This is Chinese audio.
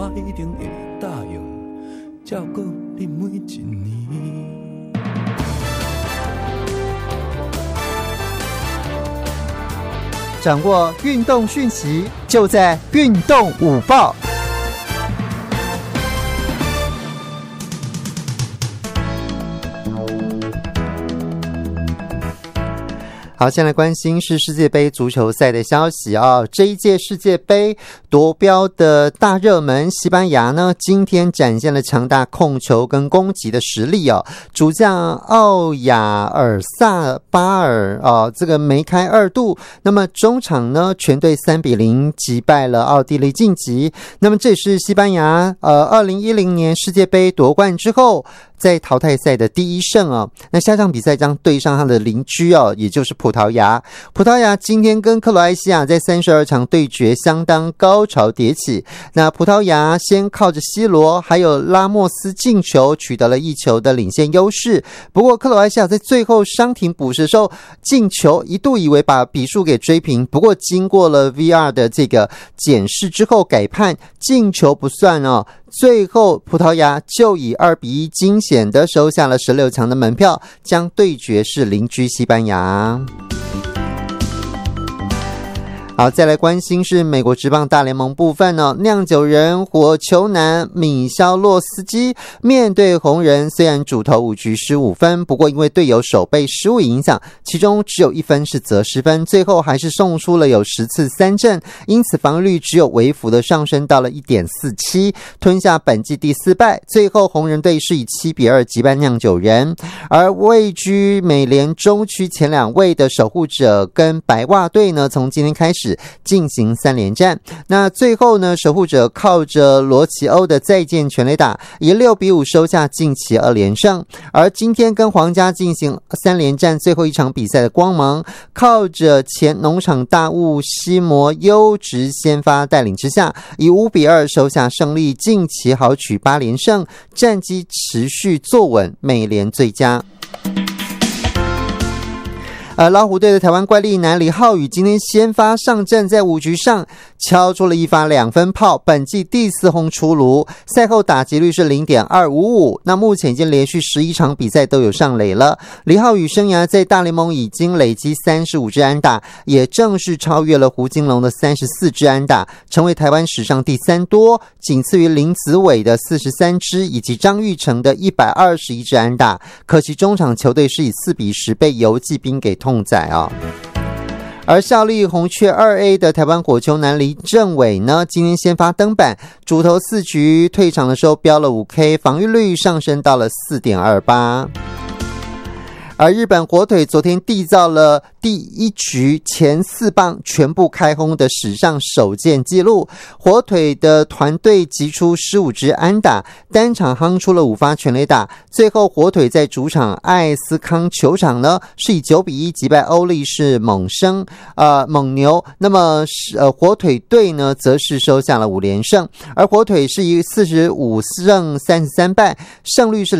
我一定会答应照顾你每一年。 掌握运动讯息，就在运动午报。好，先来关心是世界杯足球赛的消息啊。这一届世界杯夺标的大热门西班牙呢，今天展现了强大控球跟攻击的实力哦。主将奥亚尔萨巴尔这个梅开二度。那么中场呢，全队3-0击败了奥地利晋级。那么这是西班牙2010年世界杯夺冠之后在淘汰赛的第一胜哦。那下场比赛将对上他的邻居哦，也就是葡萄牙。葡萄牙今天跟克罗埃西亚在32场对决相当高潮迭起。那葡萄牙先靠着 C 罗还有拉莫斯进球取得了1球的领先优势。不过克罗埃西亚在最后伤停补时的时候进球，一度以为把比数给追平，不过经过了 VR 的这个检视之后改判进球不算哦。最后葡萄牙就以2-1惊险的收下了16强的门票，将对决是邻居西班牙。好，再来关心是美国职棒大联盟部分呢。酿酒人火球男米肖洛斯基面对红人，虽然主投5局15分，不过因为队友守备失误影响，其中只有1分是责失分，最后还是送出了有10次3振，因此防御率只有微幅的上升到了 1.47， 吞下本季第4败。最后红人队是以7-2击败酿酒人。而位居美联中区前2位的守护者跟白袜队呢，从今天开始进行3连战。那最后呢，守护者靠着罗奇欧的再见全垒打，以6-5收下近期2连胜。而今天跟皇家进行3连战最后一场比赛的光芒，靠着前农场大物西摩优质先发带领之下，以5-2收下胜利，近期豪取8连胜，战绩持续坐稳美联最佳。老虎队的台湾怪力男李浩宇今天先发上阵，在5局上敲出了一发2分炮，本季第4轰出炉，赛后打击率是 0.255。 那目前已经连续11场比赛都有上垒了。李浩宇生涯在大联盟已经累积35支安打，也正式超越了胡金龙的34支安打，成为台湾史上第3多，仅次于林子伟的43支以及张育成的121支安打。可惜中场球队是以4-10被游骑兵给痛宰啊。而效力红雀 2A 的台湾火球男黎政伟呢，今天先发登板，主投4局，退场的时候飙了 5K， 防御率上升到了 4.28。而日本火腿昨天缔造了第1局前4棒全部开轰的史上首见纪录，火腿的团队击出15支安打，单场夯出了5发全垒打。最后火腿在主场艾斯康球场呢，是以9-1击败欧力士猛牛。那么火腿队呢，则是收下了5连胜，而火腿是以45胜33败，胜率是